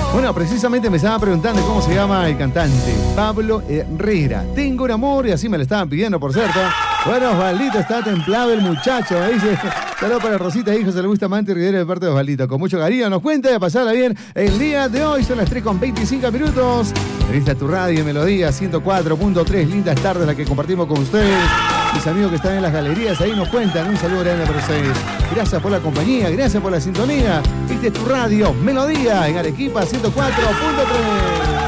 Bueno, precisamente me estaba preguntando cómo se llama el cantante. Pablo Herrera. Tengo un amor, y así me lo estaban pidiendo, por cierto. Bueno, Osvaldito, está templado el muchacho. Me dice, saludos para Rosita, hijo, se le gusta Manti Rivera de parte de Osvaldito. Con mucho cariño nos cuenta de pasarla bien el día de hoy. Son las 3:25. Veniste a tu radio, Melodía 104.3. Lindas tardes las que compartimos con ustedes. Mis amigos que están en las galerías ahí nos cuentan. Un saludo grande para ustedes. Gracias por la compañía, gracias por la sintonía. Este es tu radio, Melodía, en Arequipa 104.3.